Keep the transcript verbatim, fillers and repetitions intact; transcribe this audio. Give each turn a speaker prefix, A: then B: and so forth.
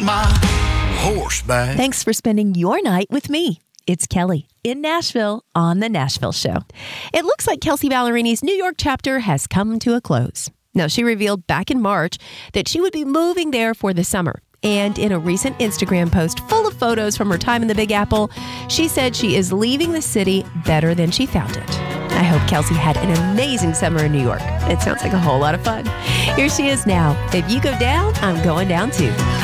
A: my horseback.
B: Thanks for spending your night with me. It's Kelly in Nashville on The Nashville Show. It looks like Kelsea Ballerini's New York chapter has come to a close. Now, she revealed back in March that she would be moving there for the summer. And in a recent Instagram post full of photos from her time in the Big Apple, she said she is leaving the city better than she found it. I hope Kelsea had an amazing summer in New York. It sounds like a whole lot of fun. Here she is now. If you go down, I'm going down too.